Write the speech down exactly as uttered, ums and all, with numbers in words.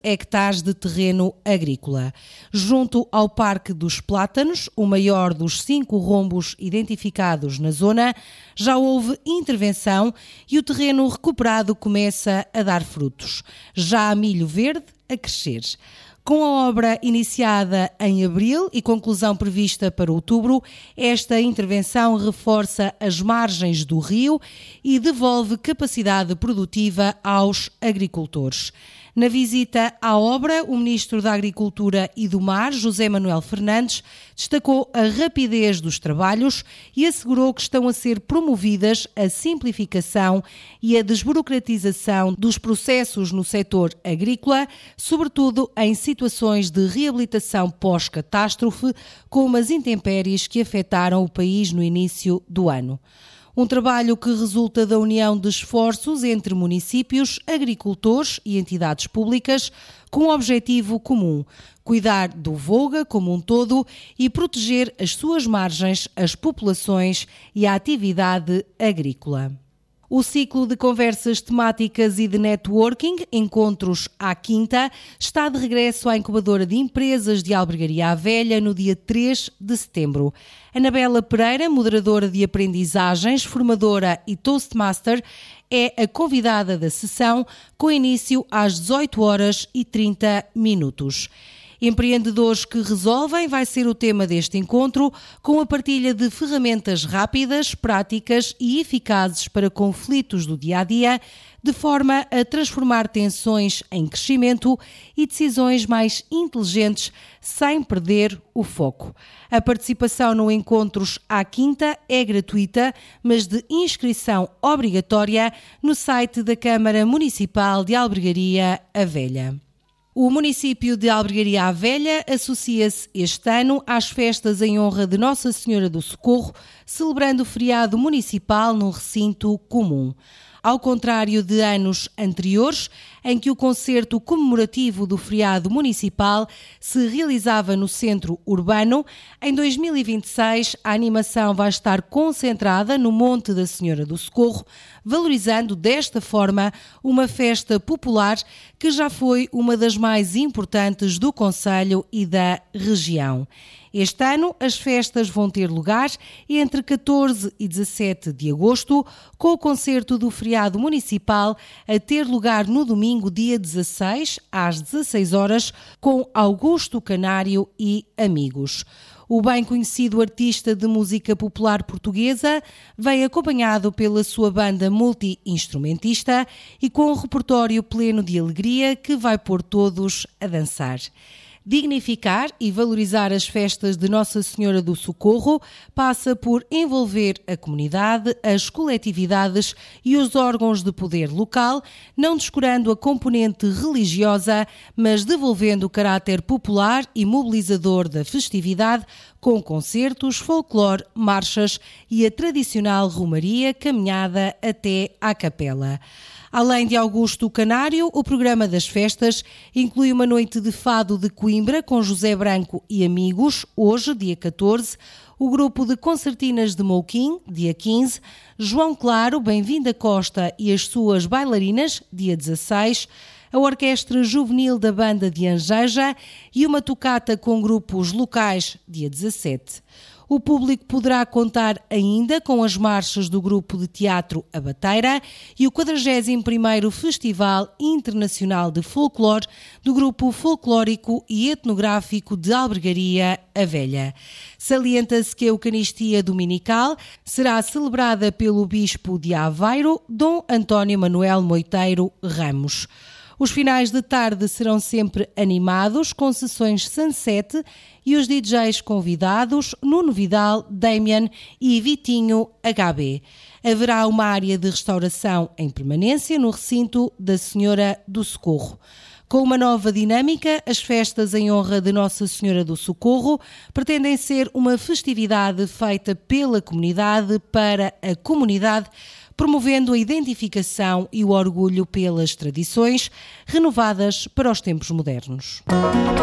hectares de terreno agrícola. Junto ao Parque dos Plátanos, o maior dos cinco rombos identificados na zona, já houve intervenção e o terreno recuperado começa a dar frutos. Já há milho verde a crescer. Com a obra iniciada em abril e conclusão prevista para outubro, esta intervenção reforça as margens do rio e devolve capacidade produtiva aos agricultores. Na visita à obra, o Ministro da Agricultura e do Mar, José Manuel Fernandes, destacou a rapidez dos trabalhos e assegurou que estão a ser promovidas a simplificação e a desburocratização dos processos no setor agrícola, sobretudo em situações de reabilitação pós-catástrofe, como as intempéries que afetaram o país no início do ano. Um trabalho que resulta da união de esforços entre municípios, agricultores e entidades públicas com um objetivo comum: cuidar do Voga como um todo e proteger as suas margens, as populações e a atividade agrícola. O ciclo de conversas temáticas e de networking, Encontros à Quinta, está de regresso à incubadora de empresas de Albergaria à Velha no dia três de setembro. Anabela Pereira, moderadora de aprendizagens, formadora e Toastmaster, é a convidada da sessão, com início às dezoito horas e trinta minutos. Empreendedores que resolvem vai ser o tema deste encontro, com a partilha de ferramentas rápidas, práticas e eficazes para conflitos do dia-a-dia, de forma a transformar tensões em crescimento e decisões mais inteligentes, sem perder o foco. A participação no Encontros à Quinta é gratuita, mas de inscrição obrigatória no site da Câmara Municipal de Albergaria à Velha. O município de Albergaria à Velha associa-se este ano às festas em honra de Nossa Senhora do Socorro, celebrando o feriado municipal num recinto comum. Ao contrário de anos anteriores, em que o concerto comemorativo do feriado municipal se realizava no centro urbano, em dois mil e vinte e seis a animação vai estar concentrada no Monte da Senhora do Socorro, valorizando desta forma uma festa popular que já foi uma das mais importantes do concelho e da região. Este ano, as festas vão ter lugar entre catorze e dezassete de agosto, com o concerto do feriado municipal a ter lugar no domingo, dia dezasseis, às dezasseis horas, com Augusto Canário e amigos. O bem conhecido artista de música popular portuguesa vem acompanhado pela sua banda multi-instrumentista e com um repertório pleno de alegria que vai pôr todos a dançar. Dignificar e valorizar as festas de Nossa Senhora do Socorro passa por envolver a comunidade, as coletividades e os órgãos de poder local, não descurando a componente religiosa, mas devolvendo o caráter popular e mobilizador da festividade, com concertos, folclore, marchas e a tradicional romaria caminhada até à capela. Além de Augusto Canário, o programa das festas inclui uma noite de fado de Coimbra com José Branco e amigos, hoje, dia catorze, o grupo de concertinas de Mouquim, dia quinze, João Claro, Bem-vinda Costa e as suas bailarinas, dia dezasseis, a Orquestra Juvenil da Banda de Angeja e uma tocata com grupos locais, dia dezassete. O público poderá contar ainda com as marchas do grupo de teatro A Bateira e o quadragésimo primeiro Festival Internacional de Folclore do Grupo Folclórico e Etnográfico de Albergaria à Velha. Salienta-se que a Eucaristia Dominical será celebrada pelo Bispo de Aveiro, Dom António Manuel Moiteiro Ramos. Os finais de tarde serão sempre animados, com sessões sunset e os D Js convidados Nuno Vidal, Damian e Vitinho H B. Haverá uma área de restauração em permanência no recinto da Senhora do Socorro. Com uma nova dinâmica, as festas em honra de Nossa Senhora do Socorro pretendem ser uma festividade feita pela comunidade para a comunidade, promovendo a identificação e o orgulho pelas tradições, renovadas para os tempos modernos.